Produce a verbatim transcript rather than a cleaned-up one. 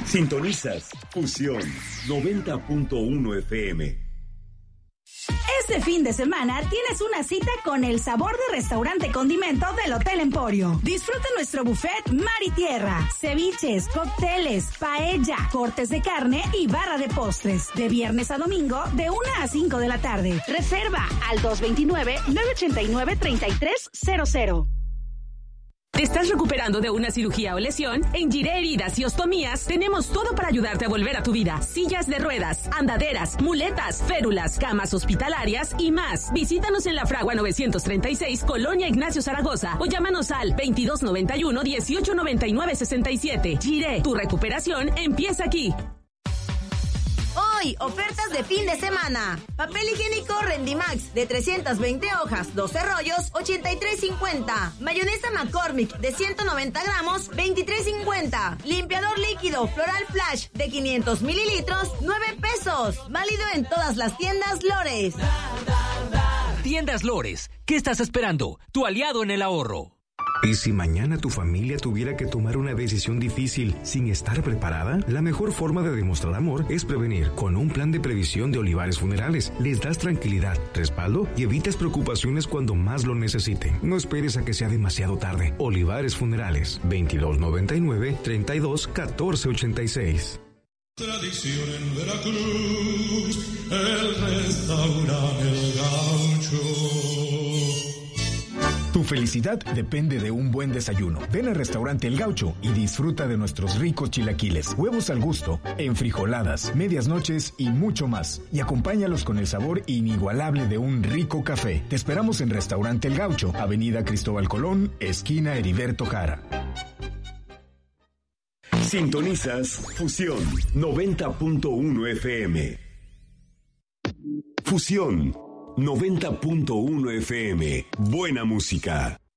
Sintonizas Fusión noventa punto uno F M. Este fin de semana tienes una cita con el sabor de restaurante condimento del Hotel Emporio. Disfruta nuestro buffet mar y tierra, ceviches, cócteles, paella, cortes de carne y barra de postres. De viernes a domingo, de una a cinco de la tarde. Reserva al dos dos nueve, nueve ocho nueve, tres tres cero cero. ¿Te estás recuperando de una cirugía o lesión? En Giré Heridas y Ostomías tenemos todo para ayudarte a volver a tu vida. Sillas de ruedas, andaderas, muletas, férulas, camas hospitalarias y más. Visítanos en La Fragua novecientos treinta y seis, Colonia Ignacio Zaragoza, o llámanos al veintidós noventa y uno, dieciocho noventa y nueve sesenta y siete. Giré, tu recuperación empieza aquí. Hoy, ofertas de fin de semana. Papel higiénico Rendimax de trescientas veinte hojas, doce rollos, ochenta y tres cincuenta. Mayonesa McCormick de ciento noventa gramos, veintitrés cincuenta. Limpiador líquido Floral Flash de quinientos mililitros, nueve pesos. Válido en todas las tiendas Lores. Tiendas Lores, ¿qué estás esperando? Tu aliado en el ahorro. ¿Y si mañana tu familia tuviera que tomar una decisión difícil sin estar preparada? La mejor forma de demostrar amor es prevenir. Con un plan de previsión de Olivares Funerales, les das tranquilidad, respaldo y evitas preocupaciones cuando más lo necesiten. No esperes a que sea demasiado tarde. Olivares Funerales, veintidós noventa y nueve, treinta y dos, catorce ochenta y seis. Tradición en Veracruz, el restaurante El Gaucho. Tu felicidad depende de un buen desayuno. Ven al restaurante El Gaucho y disfruta de nuestros ricos chilaquiles, huevos al gusto, enfrijoladas, medias noches y mucho más. Y acompáñalos con el sabor inigualable de un rico café. Te esperamos en Restaurante El Gaucho, Avenida Cristóbal Colón, esquina Heriberto Jara. Sintonizas Fusión noventa punto uno F M. Fusión noventa punto uno F M. Buena música.